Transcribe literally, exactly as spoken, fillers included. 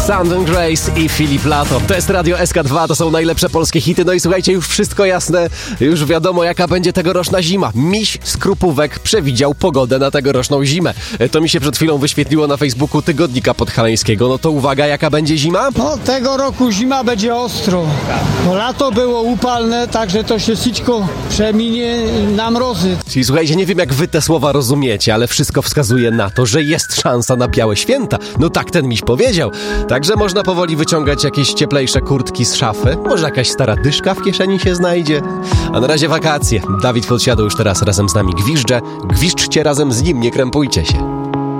Sound Grace i Filip Lato. To jest Radio S K dwa, to są najlepsze polskie hity. No i słuchajcie, już wszystko jasne, już wiadomo jaka będzie tegoroczna zima. Miś z Krupówek przewidział pogodę na tegoroczną zimę. To mi się przed chwilą wyświetliło na Facebooku Tygodnika Podhalańskiego. No to uwaga, jaka będzie zima? No tego roku zima będzie ostro. No lato było upalne, także to się sićko przeminie na mrozy. Czyli słuchajcie, nie wiem jak wy te słowa rozumiecie, ale wszystko wskazuje na to, że jest szansa na białe święta. No tak ten miś powiedział. Także można powoli wyciągać jakieś cieplejsze kurtki z szafy. Może jakaś stara dyszka w kieszeni się znajdzie. A na razie wakacje. Dawid Podsiadło już teraz razem z nami gwizdże. Gwizdźcie razem z nim, nie krępujcie się.